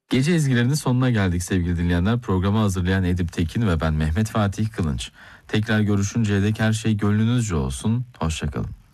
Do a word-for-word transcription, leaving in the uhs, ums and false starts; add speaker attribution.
Speaker 1: Gece ezgilerinin sonuna geldik sevgili dinleyenler. Programı hazırlayan Edip Tekin ve ben Mehmet Fatih Kılınç. Tekrar görüşünceye dek her şey gönlünüzce olsun. Hoşça kalın.